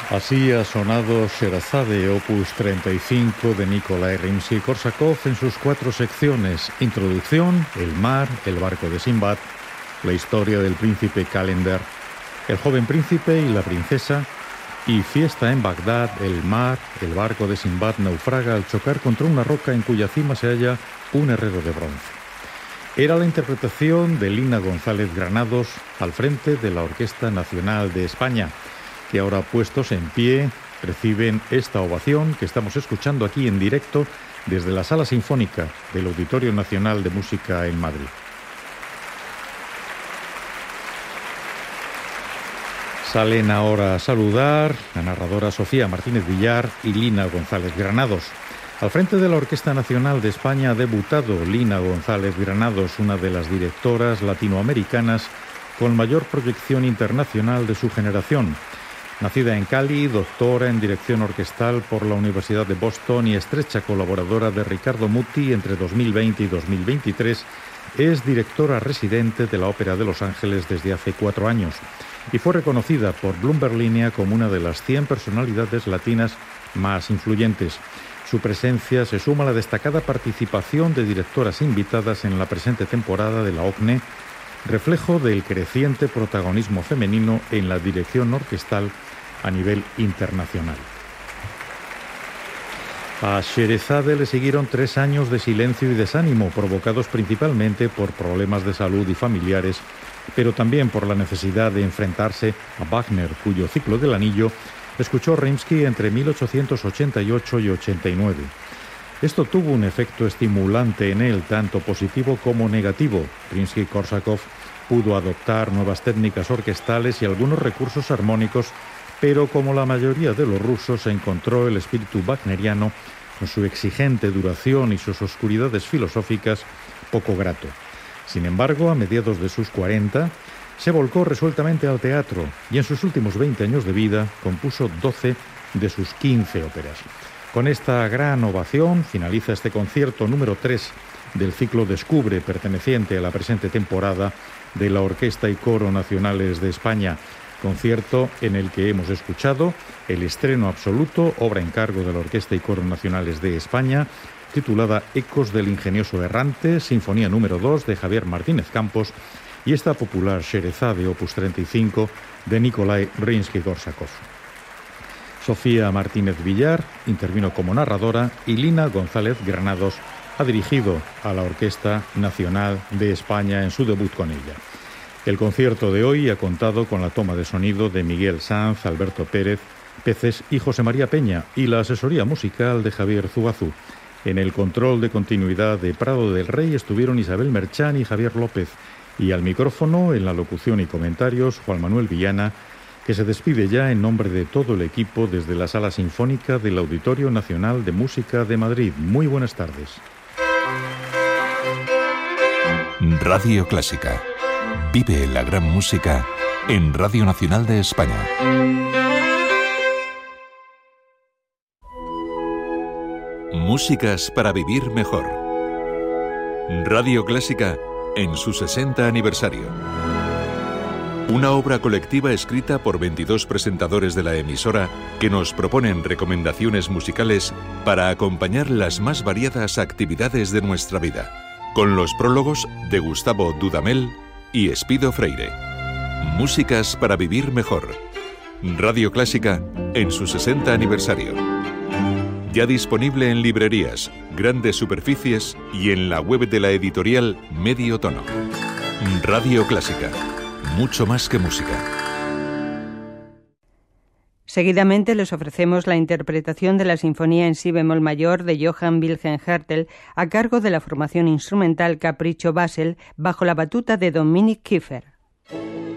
Así ha sonado Sherazade, opus 35 de Nikolai Rimsky-Korsakov en sus 4 secciones: introducción, el mar, el barco de Sinbad, la historia del príncipe Kalender, el joven príncipe y la princesa, y fiesta en Bagdad, el mar, el barco de Sinbad naufraga al chocar contra una roca en cuya cima se halla un herrero de bronce. Era la interpretación de Lina González Granados al frente de la Orquesta Nacional de España, que ahora, puestos en pie, reciben esta ovación que estamos escuchando aquí en directo desde la Sala Sinfónica del Auditorio Nacional de Música en Madrid. Salen ahora a saludar la narradora Sofía Martínez Villar y Lina González Granados. Al frente de la Orquesta Nacional de España ha debutado Lina González Granados, una de las directoras latinoamericanas con mayor proyección internacional de su generación. Nacida en Cali, doctora en dirección orquestal por la Universidad de Boston y estrecha colaboradora de Ricardo Muti entre 2020 y 2023, es directora residente de la Ópera de Los Ángeles desde hace 4 años y fue reconocida por Bloomberg Linea como una de las 100 personalidades latinas más influyentes. Su presencia se suma a la destacada participación de directoras invitadas en la presente temporada de la OCNE, reflejo del creciente protagonismo femenino en la dirección orquestal a nivel internacional. A Sherazade le siguieron 3 años de silencio y desánimo, provocados principalmente por problemas de salud y familiares, pero también por la necesidad de enfrentarse a Wagner, cuyo Ciclo del Anillo escuchó Rimsky entre 1888 y 89. Esto tuvo un efecto estimulante en él, tanto positivo como negativo. Rimsky-Korsakov pudo adoptar nuevas técnicas orquestales y algunos recursos armónicos, pero como la mayoría de los rusos encontró el espíritu wagneriano, con su exigente duración y sus oscuridades filosóficas, poco grato. Sin embargo, a mediados de sus 40, se volcó resueltamente al teatro y en sus últimos 20 años de vida compuso 12 de sus 15 óperas. Con esta gran ovación finaliza este concierto número 3 del ciclo Descubre, perteneciente a la presente temporada de la Orquesta y Coro Nacionales de España, concierto en el que hemos escuchado el estreno absoluto, obra en cargo de la Orquesta y Coro Nacionales de España, titulada Ecos del Ingenioso Errante, Sinfonía número 2 de Javier Martínez Campos, y esta popular Sherazade, opus 35 de Nikolai Rimsky-Korsakov. Sofía Martínez Villar intervino como narradora y Lina González Granados ha dirigido a la Orquesta Nacional de España en su debut con ella. El concierto de hoy ha contado con la toma de sonido de Miguel Sanz, Alberto Pérez, Peces y José María Peña y la asesoría musical de Javier Zugazú. En el control de continuidad de Prado del Rey estuvieron Isabel Merchán y Javier López, y al micrófono, en la locución y comentarios, Juan Manuel Villana, que se despide ya en nombre de todo el equipo desde la Sala Sinfónica del Auditorio Nacional de Música de Madrid. Muy buenas tardes. Radio Clásica. Vive la gran música en Radio Nacional de España. Músicas para vivir mejor. Radio Clásica en su 60 aniversario. Una obra colectiva escrita por 22 presentadores de la emisora que nos proponen recomendaciones musicales para acompañar las más variadas actividades de nuestra vida, con los prólogos de Gustavo Dudamel y Espido Freire. Músicas para vivir mejor. Radio Clásica en su 60 aniversario. Ya disponible en librerías, grandes superficies y en la web de la editorial Medio Tono. Radio Clásica. Mucho más que música. Seguidamente les ofrecemos la interpretación de la Sinfonía en Si bemol mayor de Johann Wilhelm Hertel a cargo de la formación instrumental Capriccio Basel bajo la batuta de Dominic Kiefer.